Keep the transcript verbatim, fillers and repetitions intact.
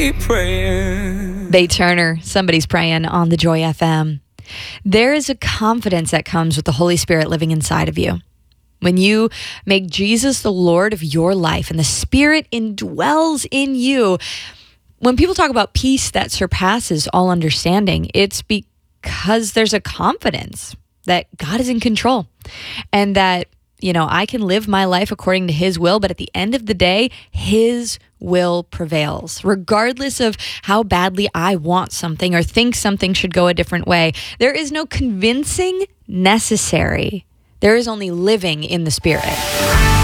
keep praying. Bay Turner, Somebody's Praying on the Joy F M. There is a confidence that comes with the Holy Spirit living inside of you. When you make Jesus the Lord of your life and the Spirit indwells in you, when people talk about peace that surpasses all understanding, it's because there's a confidence that God is in control and that, you know, I can live my life according to His will, but at the end of the day, His will prevails. Regardless of how badly I want something or think something should go a different way, there is no convincing necessary. There is only living in the Spirit.